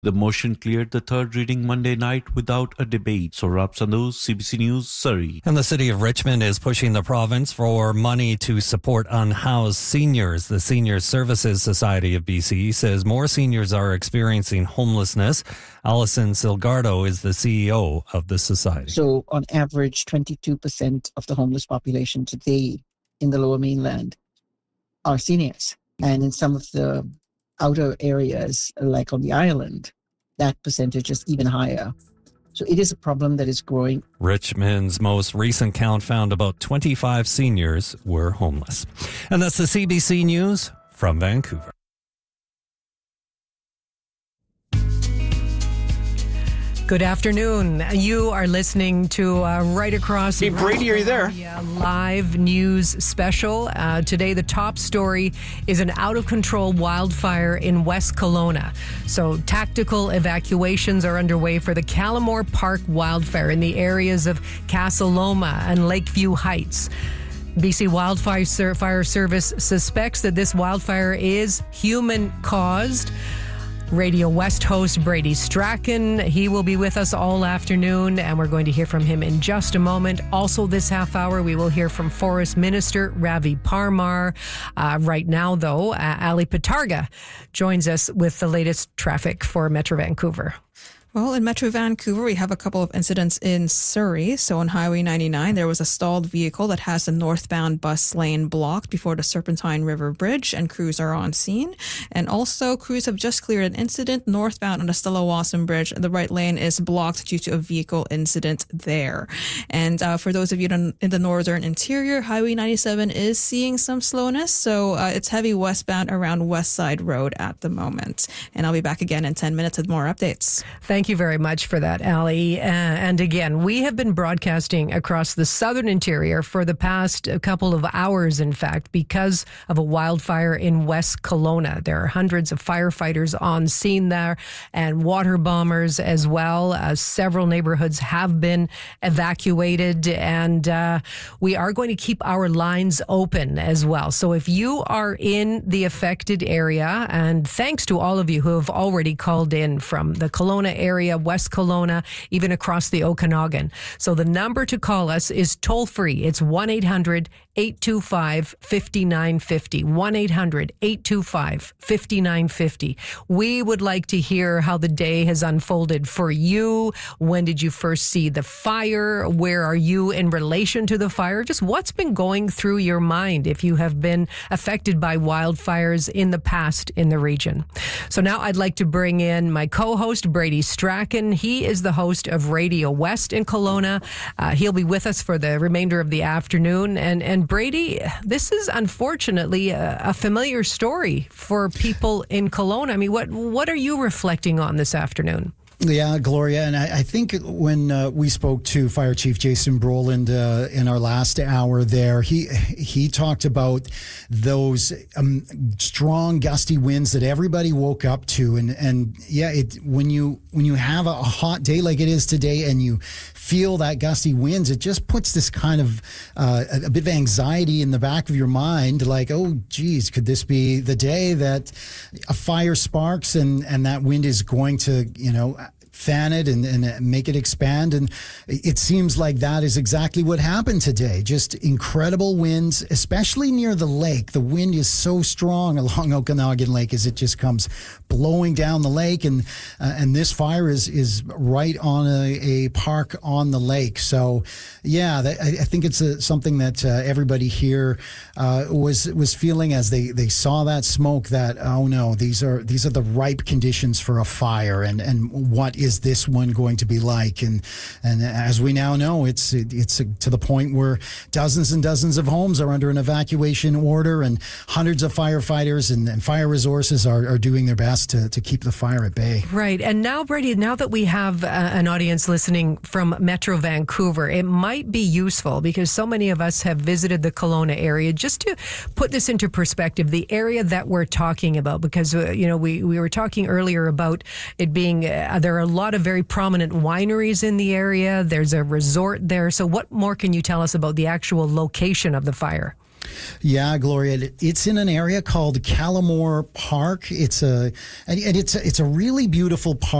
The motion cleared the third reading Monday night without a debate. Saurabh Sandhu, CBC News, Surrey. And the city of Richmond is pushing the province for money to support unhoused seniors. The Senior Services Society of BC says more seniors are experiencing homelessness. Alison Silgardo is the CEO of the society. So on average, 22% of the homeless population today in the Lower Mainland are seniors. And in some of the outer areas, like on the island, that percentage is even higher. So it is a problem that is growing. Richmond's most recent count found about 25 seniors were homeless. And that's the CBC News from Vancouver. Good afternoon. You are listening to Right Across. Hey, Brady, are you there? Live news special. Today, the top story is an out-of-control wildfire in West Kelowna. So, tactical evacuations are underway for the Callamore Park wildfire in the areas of Castle Loma and Lakeview Heights. BC Wildfire Service suspects that this wildfire is human-caused. Radio West host Brady Strachan, he will be with us all afternoon, and we're going to hear from him in just a moment. Also this half hour, we will hear from Forest Minister Ravi Parmar. Right now, though, Ali Patarga joins us with the latest traffic for Metro Vancouver. Well, in Metro Vancouver, we have a couple of incidents in Surrey. So on Highway 99, there was a stalled vehicle that has the northbound bus lane blocked before the Serpentine River Bridge, and crews are on scene. And also, crews have just cleared an incident northbound on the Stella Wasson Bridge. The right lane is blocked due to a vehicle incident there. And for those of you in the northern interior, Highway 97 is seeing some slowness. So it's heavy westbound around West Side Road at the moment. And I'll be back again in 10 minutes with more updates. Thank you very much for that, Ali. And again, we have been broadcasting across the southern interior for the past couple of hours, in fact, because of a wildfire in West Kelowna. There are hundreds of firefighters on scene there and water bombers as well. Several neighborhoods have been evacuated, and we are going to keep our lines open as well. So if you are in the affected area, and thanks to all of you who have already called in from the Kelowna area, West Kelowna, even across the Okanagan. So the number to call us is toll free. It's 1-800-825-5950. 1-800-825-5950. We would like to hear how the day has unfolded for you. When did you first see the fire? Where are you in relation to the fire? Just what's been going through your mind if you have been affected by wildfires in the past in the region. So now I'd like to bring in my co-host, Brady Strachan. He is the host of Radio West in Kelowna. He'll be with us for the remainder of the afternoon. And Brady, this is unfortunately a familiar story for people in Kelowna. I mean, what are you reflecting on this afternoon? Yeah, Gloria, and I think when we spoke to Fire Chief Jason Brolin in our last hour there, he talked about those strong gusty winds that everybody woke up to, and yeah, when you have a hot day like it is today, and you feel that gusty winds, it just puts this kind of a bit of anxiety in the back of your mind, like, oh, geez, could this be the day that a fire sparks and that wind is going to, fan it and make it expand. And it seems like that is exactly what happened today. Just incredible winds, especially near the lake. The wind is so strong along Okanagan Lake as it just comes blowing down the lake. And this fire is right on a park on the lake. So, yeah, I think it's something that everybody here was feeling as they saw that smoke, that, oh no, these are the ripe conditions for a fire. And what is this one going to be like? And as we now know, it's to the point where dozens and dozens of homes are under an evacuation order, and hundreds of firefighters and fire resources are doing their best to keep the fire at bay. Right. And now, Brady, now that we have an audience listening from Metro Vancouver, it might be useful, because so many of us have visited the Kelowna area, just to put this into perspective, the area that we're talking about, because we were talking earlier about it being there are a lot of very prominent wineries in the area. There's a resort there. So what more can you tell us about the actual location of the fire? Yeah, Gloria, it's in an area called Callamore Park. It's a really beautiful park.